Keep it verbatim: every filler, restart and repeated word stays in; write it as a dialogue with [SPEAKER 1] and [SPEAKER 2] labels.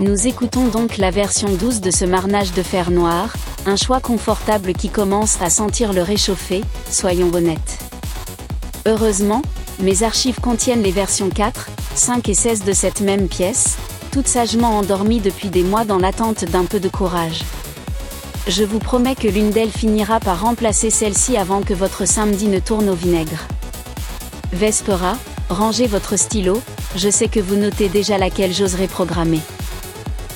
[SPEAKER 1] Nous écoutons donc la version douze de ce marnage de fer noir, un choix confortable qui commence à sentir le réchauffé, soyons honnêtes. Heureusement, mes archives contiennent les versions quatre, cinq et seize de cette même pièce, toutes sagement endormies depuis des mois dans l'attente d'un peu de courage. Je vous promets que l'une d'elles finira par remplacer celle-ci avant que votre samedi ne tourne au vinaigre. Vespera, rangez votre stylo, je sais que vous notez déjà laquelle j'oserais programmer.